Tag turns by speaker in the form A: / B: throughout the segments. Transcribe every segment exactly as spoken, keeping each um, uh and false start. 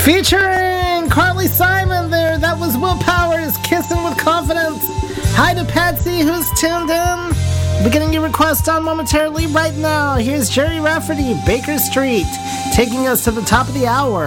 A: Featuring Carly Simon there, that was Will Powers, Kissing with Confidence. Hi to Patsy, who's tuned in. Beginning your request on momentarily right now. Here's Jerry Rafferty, Baker Street, taking us to the top of the hour.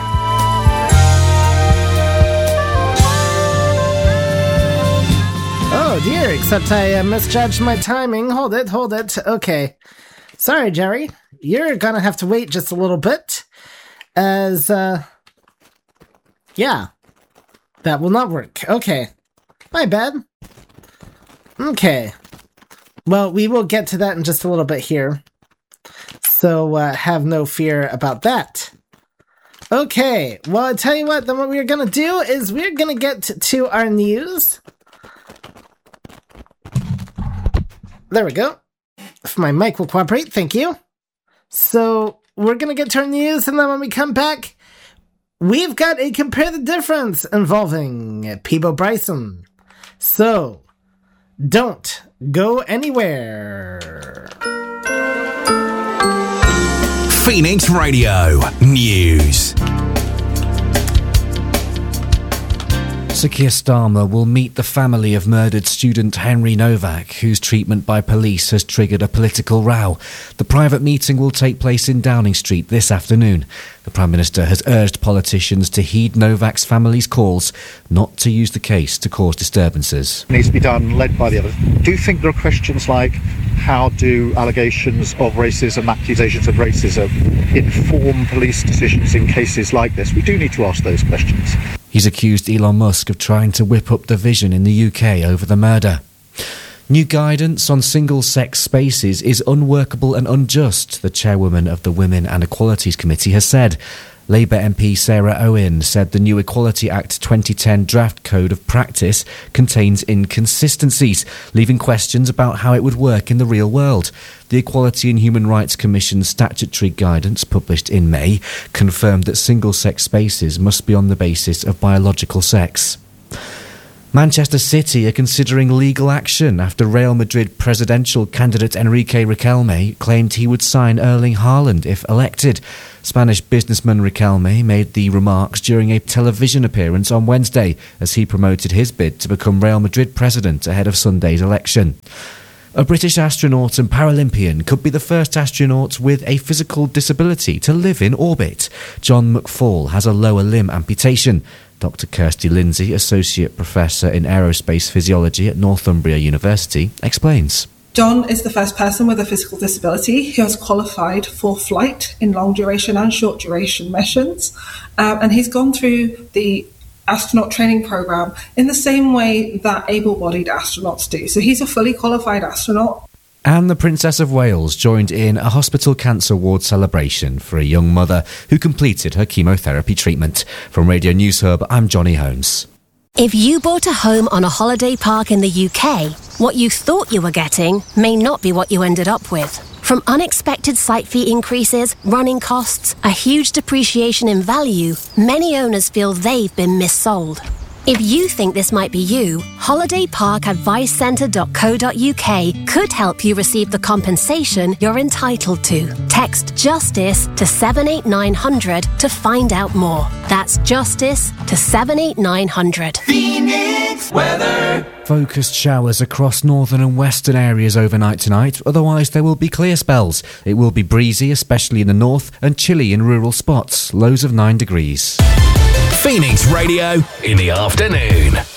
A: Oh dear, except I uh, misjudged my timing. Hold it, hold it. Okay. Sorry, Jerry. You're gonna have to wait just a little bit. As, uh... yeah. That will not work. Okay. My bad. Okay. Well, we will get to that in just a little bit here. So, uh, have no fear about that. Okay. Well, I tell you what, then what we're gonna do is we're gonna get to our news. There we go. If my mic will cooperate, thank you. So, we're gonna get to our news, and then when we come back, we've got a Compare the Difference involving Peabo Bryson. So, don't go anywhere.
B: Phoenix Radio News.
C: Sir Keir Starmer will meet the family of murdered student Henry Novak, whose treatment by police has triggered a political row. The private meeting will take place in Downing Street this afternoon. The Prime Minister has urged politicians to heed Novak's family's calls not to use the case to cause disturbances.
D: It needs to be done, led by the others. Do you think there are questions like how do allegations of racism, accusations of racism, inform police decisions in cases like this? We do need to ask those questions.
C: He's accused Elon Musk of trying to whip up division in the U K over the murder. New guidance on single-sex spaces is unworkable and unjust, the chairwoman of the Women and Equalities Committee has said. Labour M P Sarah Owen said the new Equality Act twenty ten draft code of practice contains inconsistencies, leaving questions about how it would work in the real world. The Equality and Human Rights Commission's statutory guidance, published in May, confirmed that single-sex spaces must be on the basis of biological sex. Manchester City are considering legal action after Real Madrid presidential candidate Enrique Riquelme claimed he would sign Erling Haaland if elected. Spanish businessman Riquelme made the remarks during a television appearance on Wednesday as he promoted his bid to become Real Madrid president ahead of Sunday's election. A British astronaut and Paralympian could be the first astronaut with a physical disability to live in orbit. John McFall has a lower limb amputation. Doctor Kirsty Lindsay, Associate Professor in Aerospace Physiology at Northumbria University, explains.
E: John is the first person with a physical disability who has qualified for flight in long duration and short duration missions, um, and he's gone through the astronaut training program in the same way that able-bodied astronauts do. So he's a fully qualified astronaut.
C: And the Princess of Wales joined in a hospital cancer ward celebration for a young mother who completed her chemotherapy treatment. From Radio News Hub, I'm Johnny Holmes.
F: If you bought a home on a holiday park in the U K, what you thought you were getting may not be what you ended up with. From unexpected site fee increases, running costs, a huge depreciation in value, many owners feel they've been missold. If you think this might be you, holiday park advice centre dot co dot uk could help you receive the compensation you're entitled to. Text JUSTICE to seven eight nine hundred to find out more. That's JUSTICE to seven eight nine hundred.
B: Phoenix weather.
C: Focused showers across northern and western areas overnight tonight, otherwise there will be clear spells. It will be breezy, especially in the north, and chilly in rural spots, lows of nine degrees.
B: Phoenix Radio in the afternoon.